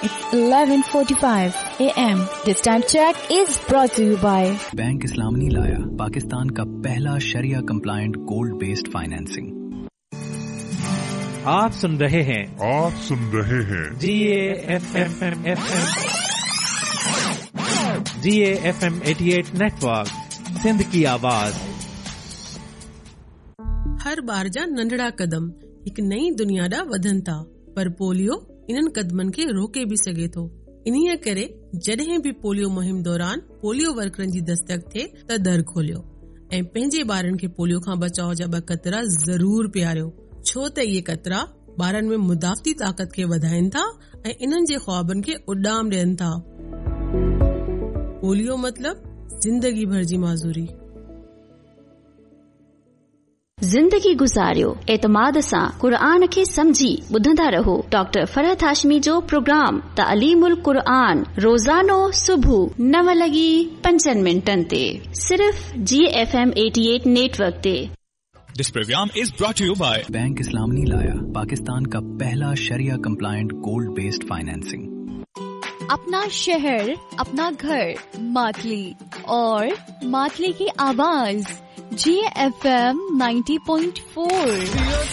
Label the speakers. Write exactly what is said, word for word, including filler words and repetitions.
Speaker 1: It's eleven forty-five a m This time check is brought to you by
Speaker 2: bank इस्लाम ने लाया पाकिस्तान का पहला शरिया compliant gold based financing.
Speaker 3: आप सुन रहे हैं
Speaker 4: आप सुन रहे हैं
Speaker 3: जी A F M F M G A F M अठासी network Sindh की आवाज।
Speaker 5: हर बार जा नंढड़ा कदम एक नई दुनिया दा वधन था, पर पोलियो इन्हनि कदमनि खे रोके भी सघे थो। इन्हीअ करे जॾहिं भी पोलियो मुहिम दौरान पोलियो वर्करनि जी दस्तक थिए त दर खोलियो ऐं पंहिंजे ॿारनि खे पोलियो खां बचाव जा ॿ कतरा ज़रूर पियारियो, छो त इहे कतरा ॿारनि में मुदाफ़ती ताक़त खे वधाइनि था ऐं इन्हनि जे ख्वाबनि खे उॾाम ॾियनि था। पोलियो मतलब जिंदगी भर जी माज़ूरी।
Speaker 6: ज़िंदगी गुज़ारियो एतमाद सां क़ुरान खे समझी ॿुधंदा रहो। डॉक्टर फरहत हाशमी जो प्रोग्राम तालीमुल क़ुरान रोज़ानो सुबुह नव लॻी पंजनि मिंटनि ते सिर्फ़ जी एफ एम अठासी नेटवर्क ते।
Speaker 7: This program is brought to you by
Speaker 2: bank इस्लाम ने लाया पाकिस्तान का पहला शरिया कंप्लायंट गोल्ड बेस्ड फाइनेंसिंग।
Speaker 8: अपना शहर, अपना घर, मातली और मातली की आवाज जी F M ninety point four.